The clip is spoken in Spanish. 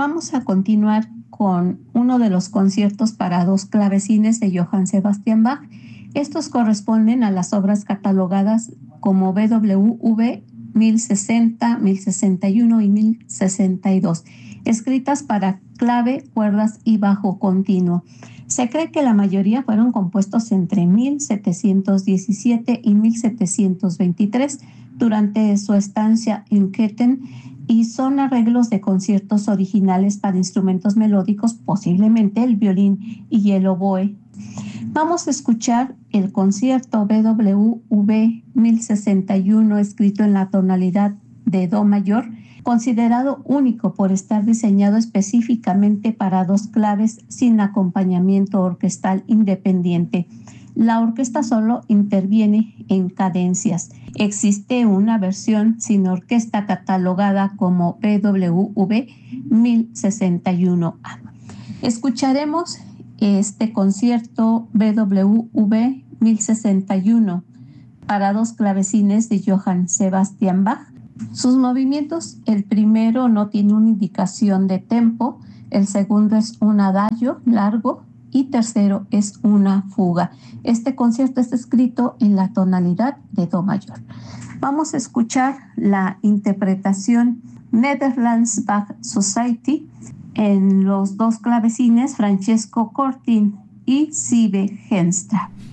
Vamos a continuar con uno de los conciertos para dos clavecines de Johann Sebastian Bach. Estos corresponden a las obras catalogadas como BWV 1060, 1061 y 1062, escritas para clave, cuerdas y bajo continuo. Se cree que la mayoría fueron compuestos entre 1717 y 1723 durante su estancia en Köthen y son arreglos de conciertos originales para instrumentos melódicos, posiblemente el violín y el oboe. Vamos a escuchar el concierto BWV 1061 escrito en la tonalidad de Do mayor, considerado único por estar diseñado específicamente para dos claves sin acompañamiento orquestal independiente. La orquesta solo interviene en cadencias. Existe una versión sin orquesta catalogada como BWV 1061A. Escucharemos este concierto BWV 1061 para dos clavecines de Johann Sebastian Bach. Sus movimientos, el primero no tiene una indicación de tempo, el segundo es un adagio largo y tercero es una fuga. Este concierto está escrito en la tonalidad de Do mayor. Vamos a escuchar la interpretación Netherlands Bach Society en los dos clavecines Francesco Cortin y Sive Henstra.